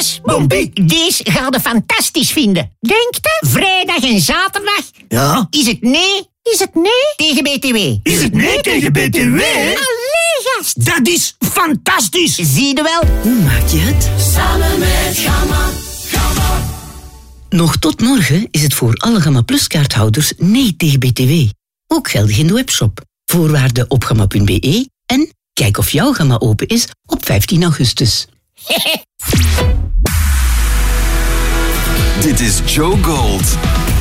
Boris, deze ga je fantastiast vinden. Denk je? Vrijdag en zaterdag. Ja? Is het nee? Is het nee tegen BTW? Is het nee tegen BTW? Allee, gast. Dat is fantastisch. Zie je wel? Hoe maak je het? Samen met Gamma. Nog tot morgen is het voor alle Gamma Plus kaarthouders nee tegen BTW. Ook geldig in de webshop. Voorwaarden op gamma.be en kijk of jouw Gamma open is op 15 augustus. Dit is Joe Gold.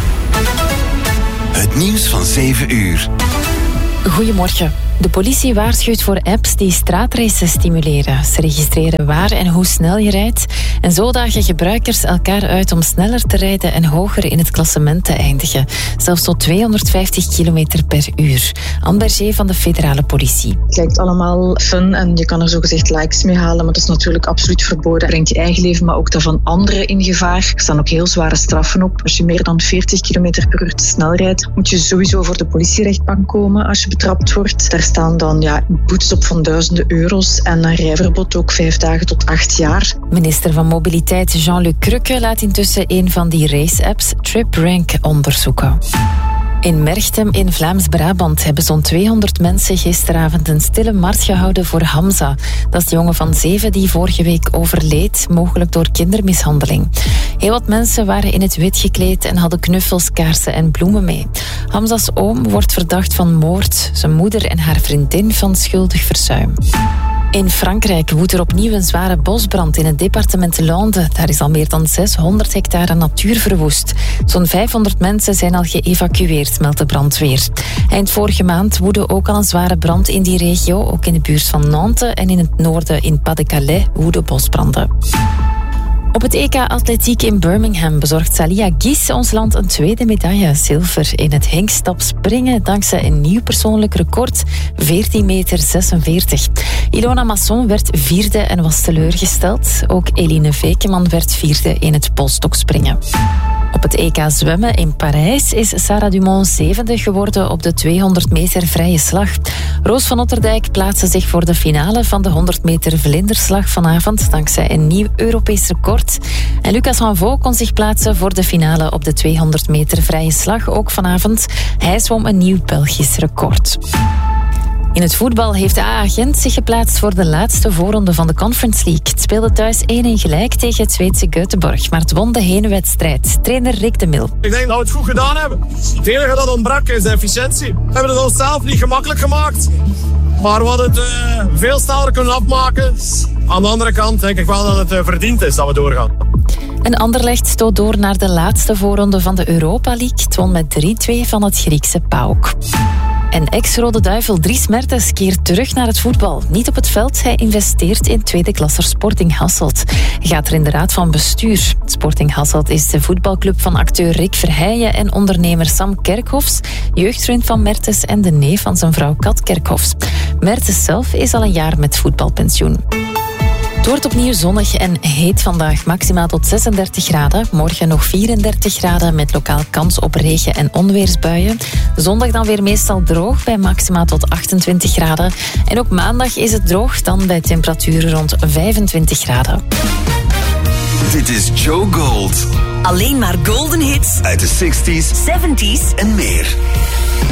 Het nieuws van 7 uur. Goedemorgen. De politie waarschuwt voor apps die straatracen stimuleren. Ze registreren waar en hoe snel je rijdt. En zo dagen gebruikers elkaar uit om sneller te rijden en hoger in het klassement te eindigen. Zelfs tot 250 km per uur. Anne Berger van de federale politie. Het lijkt allemaal fun en je kan er zogezegd likes mee halen, maar dat is natuurlijk absoluut verboden. Het brengt je eigen leven, maar ook dat van anderen in gevaar. Er staan ook heel zware straffen op. Als je meer dan 40 km per uur te snel rijdt, moet je sowieso voor de politierechtbank komen als je betrapt wordt. Daar staan dan boetes op van duizenden euro's en een rijverbod ook 5 dagen tot 8 jaar. Minister van Mobiliteit Jean-Luc Crukke laat intussen een van die race-apps TripRank onderzoeken. In Merchtem in Vlaams-Brabant hebben zo'n 200 mensen gisteravond een stille mars gehouden voor Hamza. Dat is de jongen van 7 die vorige week overleed, mogelijk door kindermishandeling. Heel wat mensen waren in het wit gekleed en hadden knuffels, kaarsen en bloemen mee. Hamza's oom wordt verdacht van moord, zijn moeder en haar vriendin van schuldig verzuim. In Frankrijk woedt er opnieuw een zware bosbrand in het departement Landes. Daar is al meer dan 600 hectare natuur verwoest. Zo'n 500 mensen zijn al geëvacueerd, meldt de brandweer. Eind vorige maand woedde ook al een zware brand in die regio. Ook in de buurt van Nantes en in het noorden in Pas-de-Calais woedden bosbranden. Op het EK Atletiek in Birmingham bezorgt Salia Guis ons land een tweede medaille, zilver, in het hinkstapspringen dankzij een nieuw persoonlijk record, 14,46 meter. Ilona Masson werd 4e en was teleurgesteld. Ook Eline Vekeman werd 4e in het polstokspringen. Op het EK zwemmen in Parijs is Sarah Dumont 7e geworden op de 200 meter vrije slag. Roos van Otterdijk plaatste zich voor de finale van de 100 meter vlinderslag vanavond dankzij een nieuw Europees record. En Lucas Hanvaux kon zich plaatsen voor de finale op de 200 meter vrije slag, ook vanavond. Hij zwom een nieuw Belgisch record. In het voetbal heeft AA Gent zich geplaatst voor de laatste voorronde van de Conference League. Het speelde thuis 1-1 gelijk tegen het Zweedse Göteborg, maar het won de heenwedstrijd. Trainer Rick de Mil. Ik denk dat we het goed gedaan hebben. Het enige dat ontbrak is de efficiëntie. We hebben het onszelf niet gemakkelijk gemaakt, maar we hadden het veel sneller kunnen afmaken. Aan de andere kant denk ik wel dat het verdiend is dat we doorgaan. En Anderlecht stoot door naar de laatste voorronde van de Europa League. Het won met 3-2 van het Griekse PAOK. En ex-Rode Duivel Dries Mertens keert terug naar het voetbal. Niet op het veld, hij investeert in tweede klasser Sporting Hasselt. Hij gaat er in de raad van bestuur. Sporting Hasselt is de voetbalclub van acteur Rick Verheijen en ondernemer Sam Kerkhofs, jeugdvriend van Mertens en de neef van zijn vrouw Kat Kerkhofs. Mertens zelf is al een jaar met voetbalpensioen. Het wordt opnieuw zonnig en heet vandaag, maximaal tot 36 graden. Morgen nog 34 graden met lokaal kans op regen- en onweersbuien. Zondag dan weer meestal droog bij maximaal tot 28 graden. En ook maandag is het droog, dan bij temperaturen rond 25 graden. Dit is Joe Gold. Alleen maar golden hits Uit de 60s, 70s en meer.